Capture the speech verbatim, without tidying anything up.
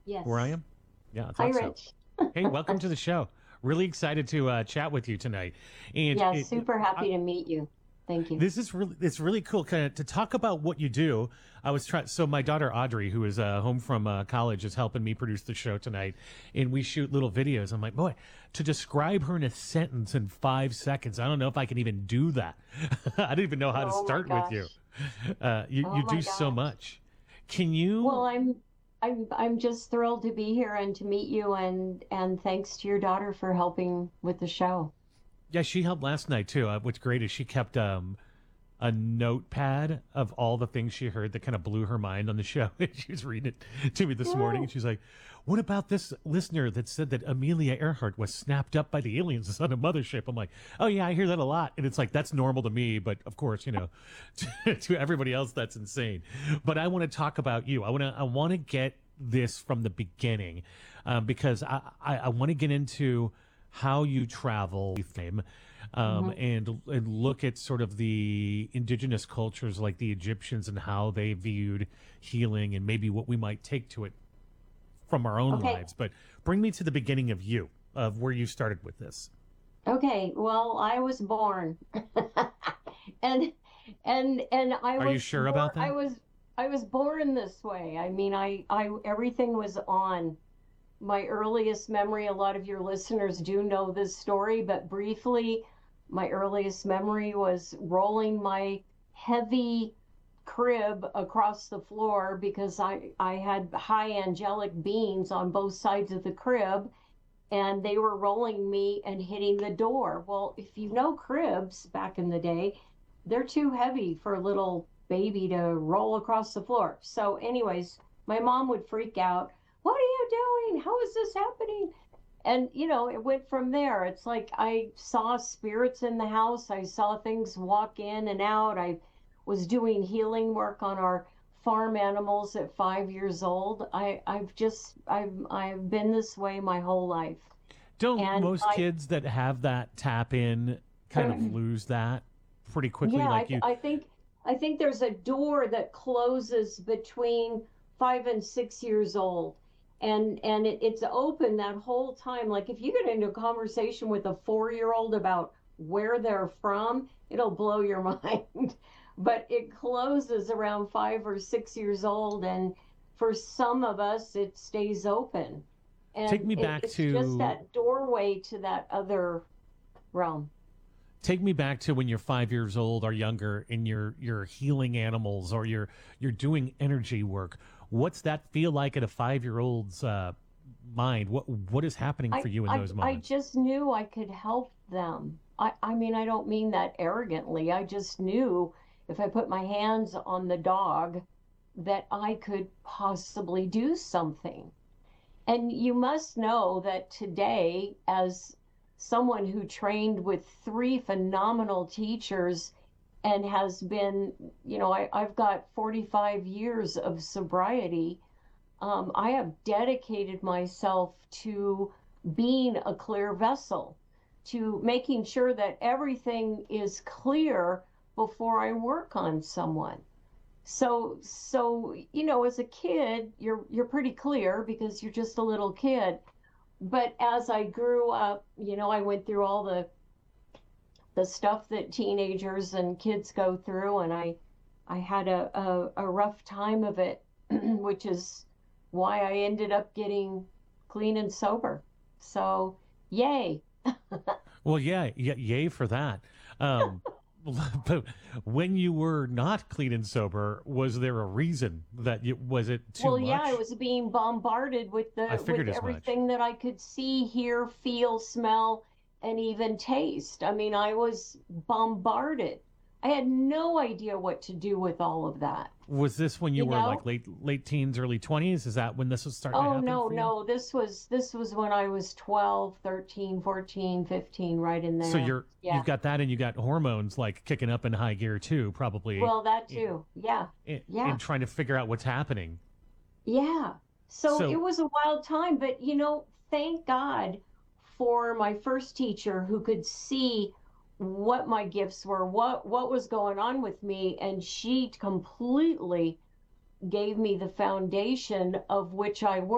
where I Yes. am? Yeah, I Hi, thought so. Rich. Hey, welcome to the show. Really excited to uh, chat with you tonight. And Yeah, it, super I, happy to meet you. Thank you. this is really it's really cool kind of to talk about what you do. I was trying. So my daughter Audrey, who is uh, home from uh, college, is helping me produce the show tonight, and we shoot little videos. I'm like, boy, to describe her in a sentence in five seconds, I don't know if I can even do that. I don't even know how to Oh my start with you. gosh. Uh, you Oh you my do so gosh. much. Can Well, you? I'm I'm I'm just thrilled to be here and to meet you and and thanks to your daughter for helping with the show. Yeah, she helped last night too. Uh, what's great is she kept um a notepad of all the things she heard that kind of blew her mind on the show. And she was reading it to me this morning, and Oh, she's like, "What about this listener that said that Amelia Earhart was snapped up by the aliens on a mothership?" I'm like, "Oh yeah, I hear that a lot," and it's like that's normal to me, but of course, you know, to, to everybody else, that's insane. But I want to talk about you. I want to. I want to get this from the beginning, um, because I I, I want to get into how you travel fame, um, hmm. and and look at sort of the indigenous cultures like the Egyptians and how they viewed healing and maybe what we might take to it from our own Okay. lives. But bring me to the beginning of you, of where you started with this. Okay. Well, I was born and and and I Are you was sure born about I that? was I was born this way. I mean, I I everything was on. My earliest memory, a lot of your listeners do know this story, but briefly, my earliest memory was rolling my heavy crib across the floor because I, I had high angelic beings on both sides of the crib and they were rolling me and hitting the door. Well, if you know cribs back in the day, they're too heavy for a little baby to roll across the floor. So, anyways, my mom would freak out. What are you doing? How is this happening? And, you know, it went from there. It's like I saw spirits in the house, I saw things walk in and out. I was doing healing work on our farm animals at five years old. I, I've just I've I've been this way my whole life. Don't And most I kids that have that tap in kind of lose that pretty quickly? yeah, Like I you, I think I think there's a door that closes between five and six years old. And and it, it's open that whole time. Like if you get into a conversation with a four year old about where they're from, it'll blow your mind. But it closes around five or six years old, and for some of us, it stays open. take And me it, back it's just to that doorway to that other realm. take me back to when you're five years old or younger and you're you're healing animals or you're you're doing energy work. What's that feel like at a five year old's uh, mind? What what is happening I, for you in I, those I moments? just knew I could help them. I, I mean, I don't mean that arrogantly. I just knew if I put my hands on the dog that I could possibly do something. And you must know that today, as someone who trained with three phenomenal teachers and has been, you know, I, I've got forty-five years of sobriety. um, I have dedicated myself to being a clear vessel, to making sure that everything is clear before I work on someone. So, so you know, as a kid, you're you're pretty clear because you're just a little kid. But as I grew up, you know, I went through all the the stuff that teenagers and kids go through, and I I had a a, a rough time of it, which is why I ended up getting clean and sober. So, yay. Well, yeah, y- yay for that. Um, but when you were not clean and sober, was there a reason that you, was it too Well, yeah, I much? was being bombarded with I the with figured as much. everything that I could see, hear, feel, smell, and even taste. I mean, I was bombarded. I had no idea what to do with all of that, Was this when you you were like know? late late teens, early twenties? Is that when this was starting to Oh happen no, for you? no. This was this was when I was twelve, thirteen, fourteen, fifteen, right in So there. you're Yeah. you've got that, and you got hormones like kicking up in high gear too, probably, Well, that in, too. Yeah. in, Yeah. in trying to figure out what's happening. Yeah. So it So was a wild time, but you know, thank God for my first teacher who could see what my gifts were, what what was going on with me, and she completely gave me the foundation of which I